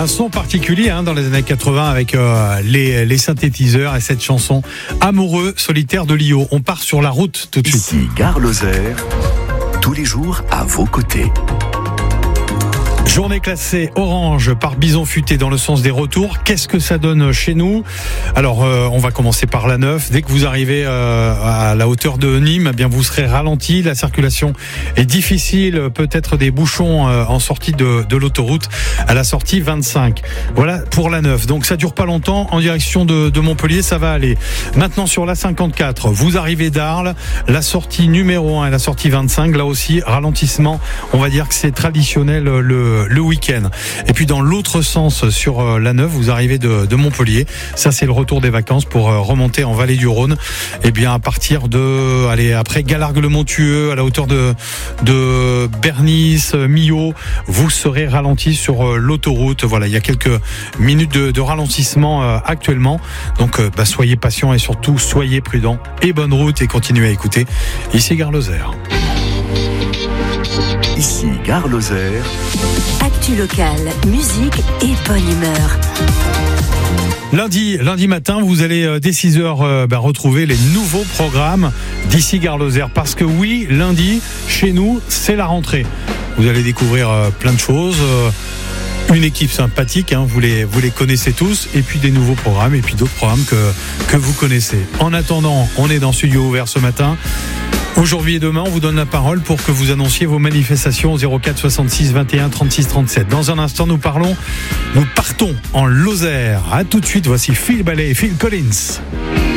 Un son particulier dans les années 80 avec les synthétiseurs et cette chanson Amoureux solitaire de Lio. On part sur la route tout de suite. Ici Gare Lozère, tous les jours à vos côtés. Journée classée orange par Bison Futé dans le sens des retours. Qu'est-ce que ça donne chez nous ? Alors, on va commencer par la 9. Dès que vous arrivez à la hauteur de Nîmes, eh bien vous serez ralenti. La circulation est difficile. Peut-être des bouchons en sortie de l'autoroute à la sortie 25. Voilà pour la 9. Donc ça dure pas longtemps. En direction de Montpellier, ça va aller. Maintenant sur la 54, vous arrivez d'Arles. La sortie numéro 1 et la sortie 25. Là aussi, ralentissement. On va dire que c'est traditionnel le week-end. Et puis dans l'autre sens sur la 9, vous arrivez de Montpellier. Ça c'est le retour des vacances pour remonter en vallée du Rhône. Et bien à partir de après Galargues-le-Montueux à la hauteur de Bernis, Millau, vous serez ralenti sur l'autoroute. Voilà, il y a quelques minutes de ralentissement actuellement. Donc soyez patients et surtout soyez prudents et bonne route et continuez à écouter. Ici Gare Lozère. Ici Gare Lozère. Actu locale, musique et bonne humeur. Lundi matin, vous allez dès 6h retrouver les nouveaux programmes d'ici Gare Lozère. Parce que oui, lundi, chez nous, c'est la rentrée. Vous allez découvrir plein de choses. Une équipe sympathique, vous les connaissez tous. Et puis des nouveaux programmes et puis d'autres programmes que vous connaissez. En attendant, on est dans Studio Ouvert ce matin. Aujourd'hui et demain, on vous donne la parole pour que vous annonciez vos manifestations au 04 66 21 36 37. Dans un instant, nous partons en Lozère. À tout de suite, voici Phil Ballet et Phil Collins.